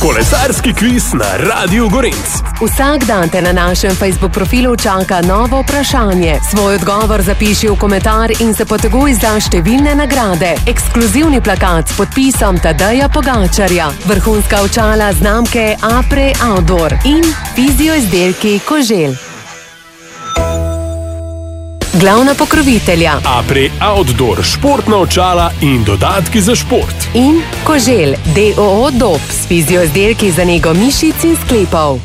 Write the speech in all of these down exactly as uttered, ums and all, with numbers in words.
Kolesarski kviz na Radiu Gorenc. Vsak dan te na našem Facebook profilu čaka novo vprašanje. Svoj odgovor zapiši v komentar in se poteguj za številne nagrade. Ekskluzivni plakat s podpisom Tadeja Pogačarja, vrhunska očala znamke Apre Outdoor in fizioizdelki Koželj. Glavna pokrovitelja Apre Outdoor, športna očala in dodatki za šport. In Koželj, D O O Dob s fizioizdelki za nego mišic in sklepov.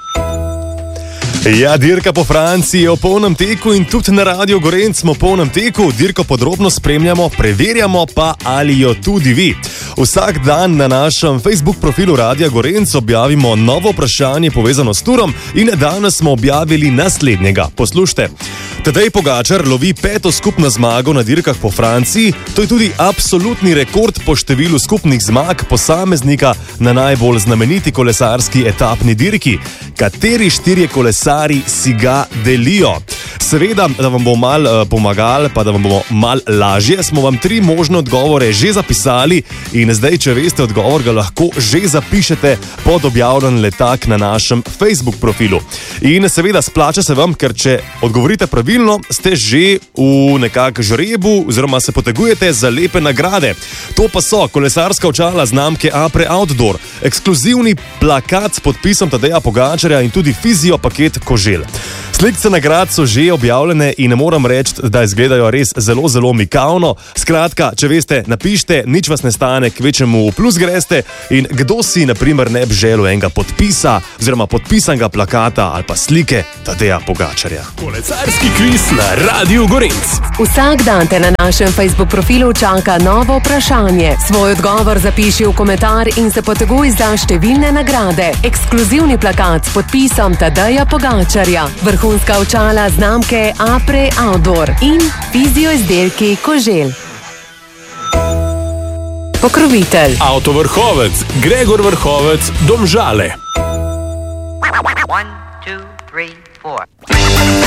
Ja, dirka po Franciji je v polnem teku in tudi na Radiu Gorenc smo v polnem teku. Dirko podrobno spremljamo, preverjamo pa, ali jo tudi vi. Vsak dan na našem Facebook profilu Radia Gorenc objavimo novo vprašanje povezano s turom in danes smo objavili naslednjega. Poslušajte. Tadej Pogačar lovi peto skupno zmago na dirkah po Franciji. To je tudi absolutni rekord po številu skupnih zmag posameznika na najbolj znameniti kolesarski etapni dirki. Kateri štirje kolesari si ga delijo? Seveda, da vam bo mal uh, pomagal, pa da vam bomo mal lažje, smo vam tri možne odgovore že zapisali in zdaj, če veste odgovor, ga lahko že zapišete pod objavljen letak na našem Facebook profilu. In seveda, splača se vam, ker če odgovorite pravilno, ste že v nekak žrebu oziroma se potegujete za lepe nagrade. To pa so kolesarska očala znamke Apre Outdoor, ekskluzivni plakat s podpisom Tadeja Pogačarja in tudi fizio paket Koželj. Slikce nagrad so že objavljene in moram reči, da izgledajo res zelo, zelo mikavno. Skratka, če veste, napišite, nič vas ne stane, kvečemu v plus greste in kdo si, na primer, ne bi želel enega podpisa oziroma podpisanega plakata ali pa slike Tadeja Pogačarja. Kolesarski kviz na Radiu Gorenc. Vsak dan te na našem Facebook profilu čaka novo vprašanje. Svoj odgovor zapiši v komentar in se poteguj za številne nagrade. Ekskluzivni plakat s podpisom Tadeja Pogačarja, vrhunska očala znamke Apre Outdoor in fizioizdelki Koželj. Pokrovitelj Avtovrhovec Gregor Vrhovec, Domžale. One, two, three, four.